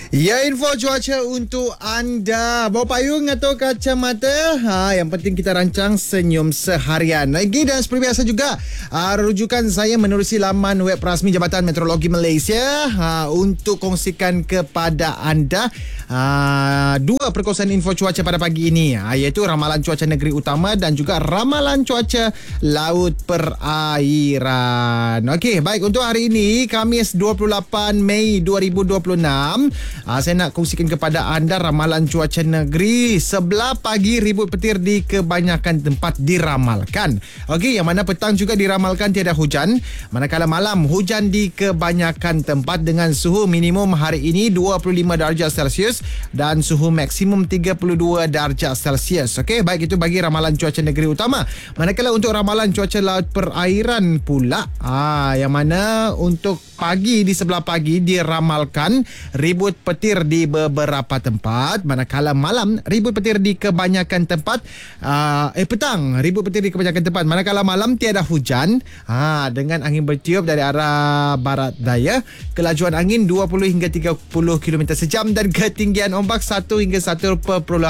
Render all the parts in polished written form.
Ya, info cuaca untuk anda. Bawa payung atau kacamata? Yang penting kita rancang senyum seharian. Lagi dan seperti biasa juga, rujukan saya menerusi laman web rasmi Jabatan Meteorologi Malaysia untuk kongsikan kepada anda dua perkongsian info cuaca pada pagi ini, iaitu ramalan cuaca negeri utama dan juga ramalan cuaca laut perairan. Okey, baik, untuk hari ini Khamis 28 Mei 2026, saya nak kongsikan kepada anda ramalan cuaca negeri. Sebelah pagi ribut petir di kebanyakan tempat diramalkan. Okey, yang mana petang juga diramalkan tiada hujan. Manakala malam hujan di kebanyakan tempat dengan suhu minimum hari ini 25 darjah Celsius dan suhu maksimum 32 darjah Celsius. Okey, baik, itu bagi ramalan cuaca negeri utama. Manakala untuk ramalan cuaca laut perairan pula, yang mana untuk pagi, di sebelah pagi diramalkan ribut petir di beberapa tempat, manakala malam ribut petir di kebanyakan tempat. Petang ribut petir di kebanyakan tempat, manakala malam tiada hujan, dengan angin bertiup dari arah barat daya, kelajuan angin 20 hingga 30 km sejam dan ketinggian ombak 1 hingga 1.5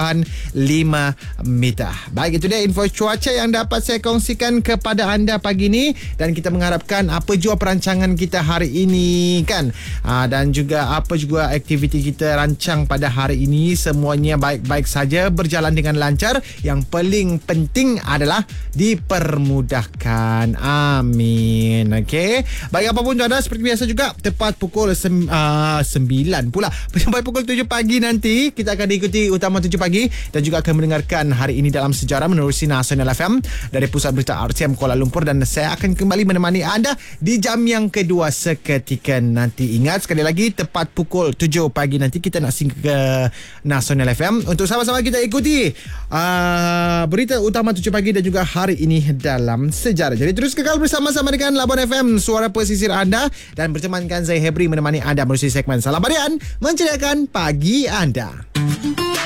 meter. Baik, itu dia info cuaca yang dapat saya kongsikan kepada anda pagi ini, dan kita mengharapkan apa jua perancangan kita hari ini kan, dan juga apa juga aktiviti kita rancang pada hari ini, semuanya baik-baik saja, berjalan dengan lancar. Yang paling penting adalah dipermudahkan. Amin. Okey, baik, apapun anda, seperti biasa juga tepat pukul 9 pula sampai pukul 7 pagi nanti kita akan diikuti Utama 7 pagi dan juga akan mendengarkan Hari Ini Dalam Sejarah menerusi Nasional FM dari Pusat Berita RTM Kuala Lumpur, dan saya akan kembali menemani anda di jam yang kedua seketika nanti. Ingat sekali lagi, tepat pukul 7 pagi nanti kita nak singgah ke Nasional FM untuk sama-sama kita ikuti berita utama 7 pagi dan juga Hari Ini Dalam Sejarah. Jadi terus kekal bersama-sama dengan Labuan FM, suara pesisir anda, dan bertemankan saya Hebri menemani anda menerusi segmen Salam Harian, menceriakan pagi anda.